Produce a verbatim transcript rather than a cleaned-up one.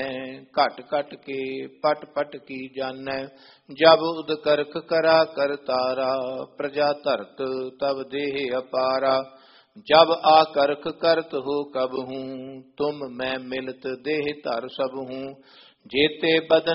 घट घट के पट पट की जानੈ। जब उद करख करा कर तारा, प्रजा धरत तब देह अपारा। जब आकरख करत हो कब हूँ, तुम मैं मिलत देह धर सब हूँ। जेते बदन